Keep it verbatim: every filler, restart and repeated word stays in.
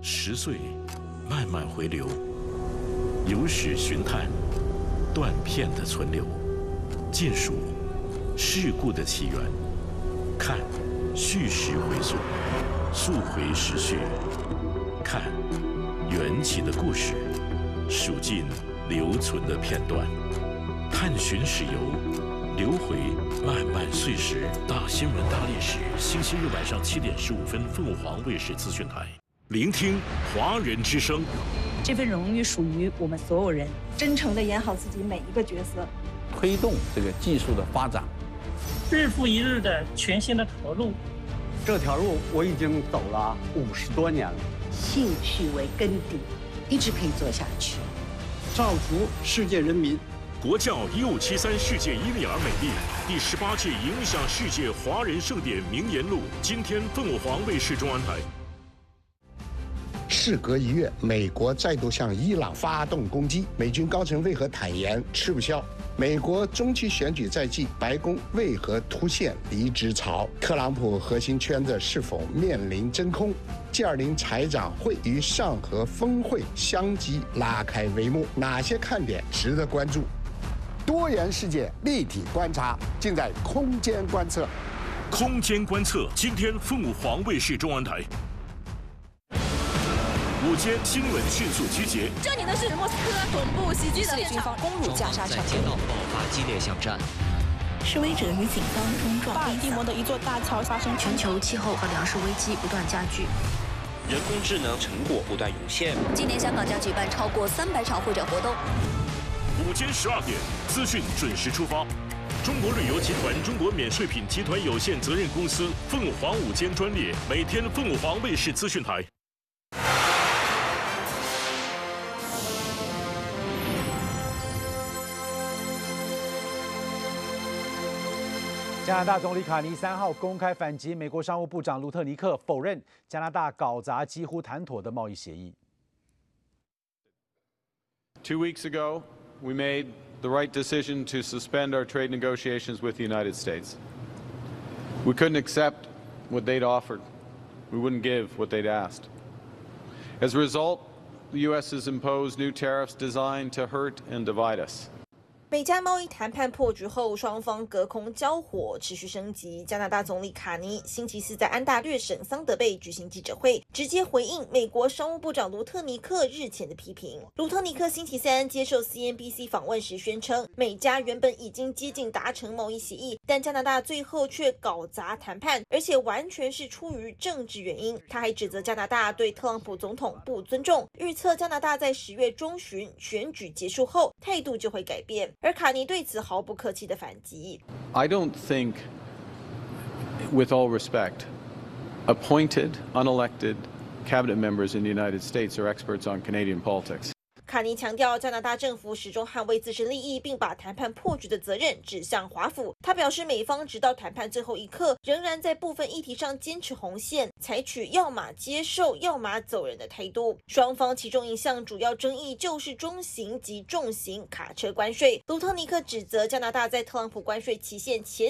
十岁，慢慢回流，有史寻探，断片的存留，见数事故的起源，看叙事回溯，溯回时序，看缘起的故事，数尽留存的片段，探寻史游，流回漫漫岁时。大新闻大历史，星期日晚上七点十五分，凤凰卫视资讯台，聆听华人之声。 这份荣誉属于我们所有人， 真诚地演好自己每一个角色， 推动这个技术的发展， 日复一日的全新的投入。 这条路我已经走了五十多年了， 兴趣为根底，一直可以做下去。 造福世界人民。 国教一五七三世界伊利尔美丽第十八届影响世界华人盛典名言录，今天凤凰卫视中文台。 事隔一月，美国再度向伊朗发动攻击，美军高层为何坦言吃不消？美国中期选举在即，白宫为何突现离职潮？特朗普核心圈子是否面临真空 ？G 二零财长会与上合峰会相继拉开帷幕，哪些看点值得关注？多元世界立体观察，尽在空间观测。 空间观测，今天凤凰卫视中文台。午间新闻迅速集结。 这里呢是莫斯科总部袭击的现场， 攻入加沙城， 街道爆发激烈巷战。 示威者与警方冲撞。 巴尔的摩的一座大桥发生全球气候和粮食危机不断加剧。 人工智能成果不断涌现。 今年香港将举办超过三百场会展活动。 午间十二点，资讯准时出发。中国旅游集团中国免税品集团有限责任公司凤凰午间专列，每天凤凰卫视资讯台。 加拿大总理卡尼三号公开反击美国商务部长卢特尼克，否认加拿大搞砸几乎谈妥的贸易协议。 Two weeks ago, we made the right decision to suspend our trade negotiations with the United States. We couldn't accept what they'd offered. We wouldn't give what they'd asked. As a result, the U S has imposed new tariffs designed to hurt and divide us. 美加贸易谈判破局后，双方隔空交火持续升级。加拿大总理卡尼星期四在安大略省桑德贝举行记者会，直接回应美国商务部长卢特尼克日前的批评。卢特尼克星期三接受 C N B C 访问时宣称，美加原本已经接近达成贸易协议，但加拿大最后却搞砸谈判，而且完全是出于政治原因。他还指责加拿大对特朗普总统不尊重，预测加拿大在十月中旬选举结束后态度就会改变。 而卡尼对此毫不客气的反击。 I don't think, with all respect, appointed, unelected cabinet members in the United States are experts on Canadian politics. 卡尼强调，加拿大政府始终捍卫自身利益，并把谈判破局的责任指向华府。他表示，美方直到谈判最后一刻，仍然在部分议题上坚持红线，采取要么接受，要么走人的态度。双方其中一项主要争议就是中型及重型卡车关税。卢特尼克指责加拿大在特朗普关税期限前